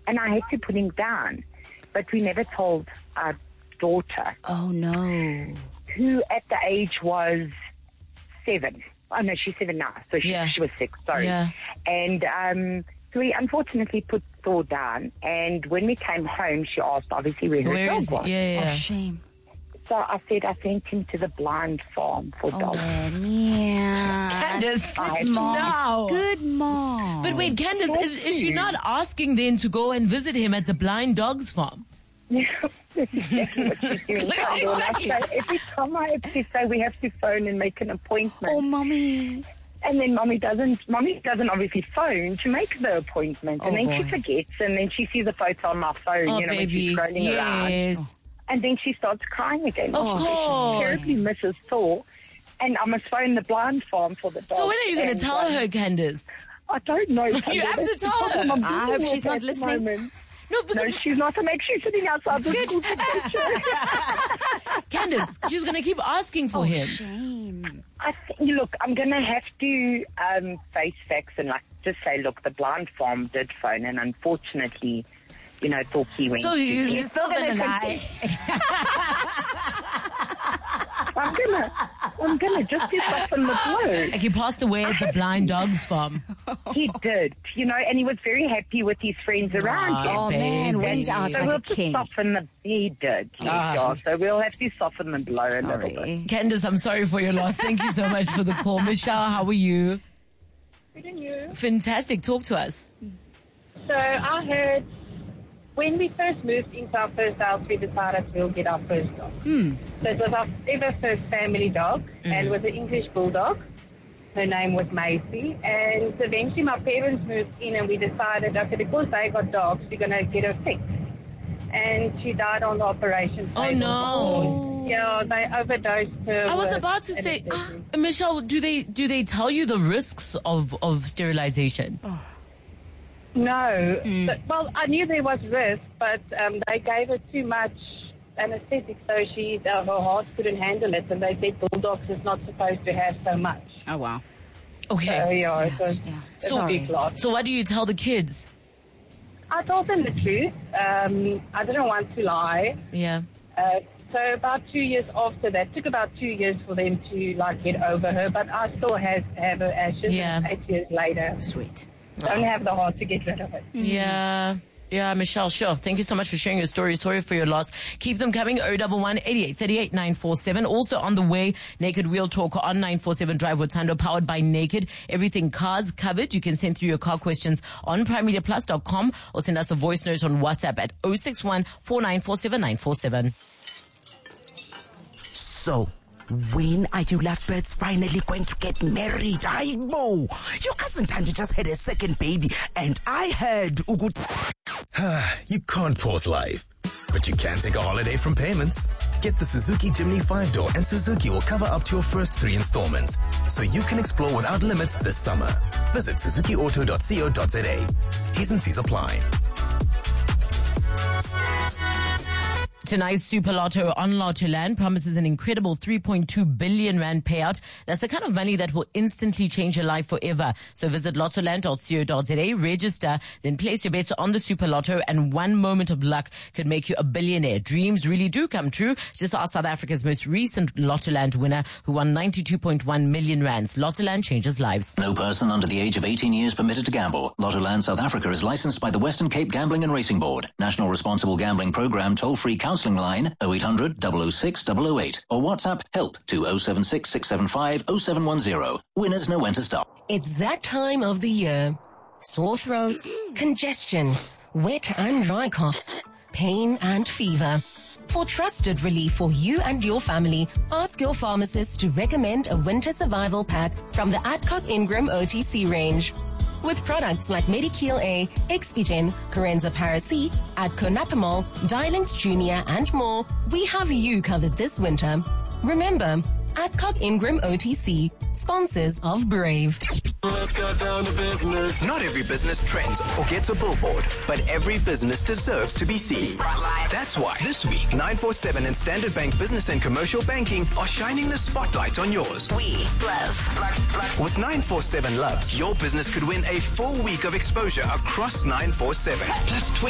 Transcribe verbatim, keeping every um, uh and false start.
and I had to put him down. But we never told our daughter. Oh, no. Who at the age was seven. Oh, no, she's seven now. So she, Yeah. she was six, sorry. Yeah. And um, so we unfortunately put Thor down. And when we came home, she asked, obviously, where her Where dog is it? was. Yeah, yeah. Oh, shame. So I said I sent him to the blind farm for Oh, dogs. yeah. Candace, Good mom. now. Good mom. But wait, Candace, is, is she not asking then to go and visit him at the blind dogs farm? That's exactly what she's doing. Exactly. So every time I have to say we have to phone and make an appointment. Oh, mommy. And then mommy doesn't, mommy doesn't obviously phone to make the appointment. And Oh, then boy. she forgets and then she sees a photo on my phone, Oh, you know, when baby. she's scrolling around. Yes. And then she starts crying again. Of She course. terribly misses Thor. And I must phone the blind farm for the dog. So when are you going to And, tell um, her, Candace? I don't know. You have to tell her. I hope she's not listening. No, No, because she's not. I'm actually sitting outside the school to teach her. Candace, she's going to keep asking for Oh, him. shame. I think, look, I'm going to have to um, face facts and like just say, look, the blind farm did phone, and unfortunately, you know, thought he went. So to you, bed. you're still Still going to gonna lie. I'm gonna, I'm gonna just to soften the blow. Like he passed away at the blind dogs farm. He did, you know, and he was very happy with his friends around him. Oh, man, baby. went out So like we'll a just king. soften the. He did, yes, Ah. yeah. So we'll have to soften the blow a little bit. Sorry. Candace, I'm sorry for your loss. Thank you so much for the call. Michelle, how are you? Good on you. Fantastic. Talk to us. So I heard when we first moved into our first house, we decided we'll get our first dog. Hmm. So it was our ever first family dog, and it was an English bulldog. Her name was Macy, and eventually my parents moved in, and we decided, okay, because they got dogs, we're gonna get her fixed. And she died on the operation Oh, table. no. Yeah, they overdosed her. I was with about to say, anesthesia. ah, Michelle, do they do they tell you the risks of, of sterilization? No. Mm. But, well, I knew there was risk, but um, they gave her too much anesthetic, so she uh, her heart couldn't handle it, and they said bulldogs is not supposed to have so much. Oh, wow. Okay. So yeah, it was, Yeah. it was a Sorry. big loss. So what do you tell the kids? I told them the truth. Um, I didn't want to lie. Yeah. Uh, so about two years after that, took about two years for them to like get over her, but I still have have her ashes. Yeah. And eight years later, Sweet. don't have the heart to get rid of it. Yeah. Yeah, Michelle, sure. Thank you so much for sharing your story. Sorry for your loss. Keep them coming. oh one one, eighty-eight, thirty-eight, nine four seven. Also on the way, Naked Wheel Talk on nine four seven Drive Wotando, powered by Naked. Everything cars covered. You can send through your car questions on prime media plus dot com or send us a voice note on WhatsApp at oh six one, four nine four seven, nine four seven. So, when are you lovebirds finally going to get married? I know. Your cousin Tandy just had a second baby, and I heard Ugut. You can't pause life, but you can take a holiday from payments. Get the Suzuki Jimny five door and Suzuki will cover up to your first three installments, so you can explore without limits this summer. Visit suzuki auto dot co dot za. T's and C's apply. Tonight's Super Lotto on Lottoland promises an incredible three point two billion rand payout. That's the kind of money that will instantly change your life forever. So visit lottoland dot co dot za, register, then place your bets on the Super Lotto, and one moment of luck could make you a billionaire. Dreams really do come true. Just ask South Africa's most recent Lottoland winner who won ninety-two point one million rands. Lottoland changes lives. No person under the age of eighteen years permitted to gamble. Lottoland South Africa is licensed by the Western Cape Gambling and Racing Board. National Responsible Gambling Program toll-free counselling line oh eight hundred, double oh six, double oh eight or WhatsApp help to oh seven six, six seven five, oh seven one oh. Winners know when to stop. It's that time of the year. Sore throats, congestion, wet and dry coughs, pain and fever. For trusted relief for you and your family, ask your pharmacist to recommend a winter survival pack from the Adcock Ingram O T C range. With products like Medikeel A, Expigen, Corenza Paracy, Adconapamol, Dilinct Junior and more, we have you covered this winter. Remember, Adcock Ingram O T C, sponsors of Brave. Let's go down to business. Not every business trends or gets a billboard, but every business deserves to be seen. That's why this week, nine four seven and Standard Bank Business and Commercial Banking are shining the spotlight on yours. We love. With nine four seven Loves, your business could win a full week of exposure across nine four seven. Plus